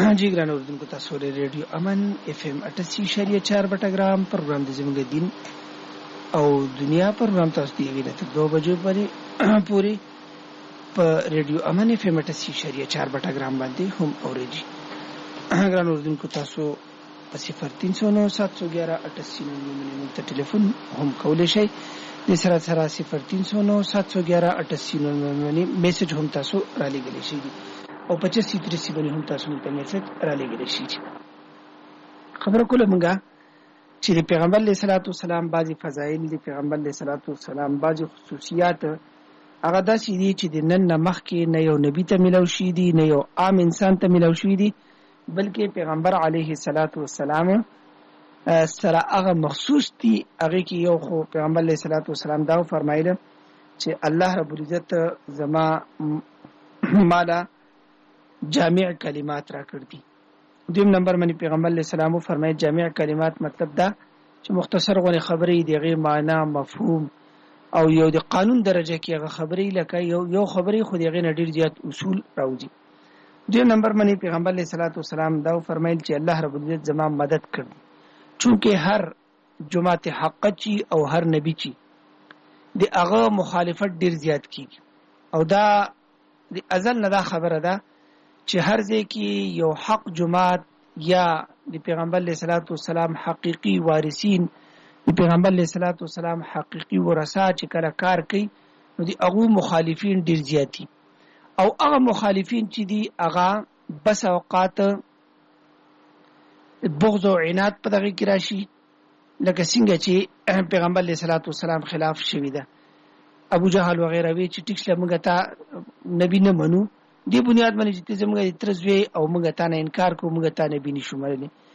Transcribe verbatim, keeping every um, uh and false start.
जी ګران اوردونکو تاسو له ریډیو امن اف ام اٹھاسی اشاریه چار بټګرام پروګرام د زموږ دین او دنیا پروګرام تاسو دی ویل ته دو بجو پورې پوری په ریډیو امن اف ام اٹھاسی اشاریه چار بټګرام باندې هم اورېږي. ګران اوردونکو تاسو په صفر تین سو نو سات سو ګیارہ اٹھاسی نو ته ټلیفون هم کولای شئ. د سره سره صفر تین سو نو سات سو ګیارہ اٹھاسی نو میسج هم تاسو را لګلی شئ او پچاسی تریسی باندې هم تاسو ته میسج را لګلی شئ. خبره کوله مونږه چې د پیغمبر علیه الصلاۃ والسلام بعضی فضایل دي، پیغمبر علیه الصلاۃ والسلام بعضی خصوصیات هغه داسې دي چې د نن نه مخکې نه یو نبی ته ملو شي دي، نه یو عام انسان ته ملو شي دي، بلکې پیغمبر علیه الصلاۃ والسلام سره هغه مخصوص دي. هغه کې یو خو پیغمبر علیه الصلاۃ والسلام دا فرمایله چې الله رب العزت زما مالا جامع کلمات را کړ دي. دویم نمبر باندې پیغمبر علیه السلام فرمایي جامع کلمات مطلب دا چې مختصر غونې خبرې دي، غیر معنا مفهوم او یو د قانون درجه کې هغه خبرې لکه یو یو خبرې خو دغه نه ډیر زیات اصول راوځي. دویم نمبر باندې پیغمبر علیه الصلاۃ والسلام دا فرمایل چې الله رب العزت زما مدد کړ، چونکه هر جماعت حق چی او هر نبی چی د هغه مخالفت ډیر زیات کیږي او دا د ازل نه دا خبره ده چې هر ځای کې یو حق جماعت یا د پیغمبر علیه الصلاۃ والسلام حقيقي وارثین، د پیغمبر علیه الصلاۃ والسلام حقيقي ورثه چې کله کار کوي نو د هغه مخالفین ډیر زیاتی او هغه مخالفین چې دي هغه بس اوقات بغض او عناد په دغه کې راشي، لکه څنګه چې پیغمبر علیه الصلاۃ والسلام خلاف شوی ده. ابو جهل وغیرہ وی چې ټیک شله موږ ته نبی نه منو، دی بنیاد باندې چې زموږ ترزوی او موږ ته نه انکار کوو، موږ ته نبی نشو منلی.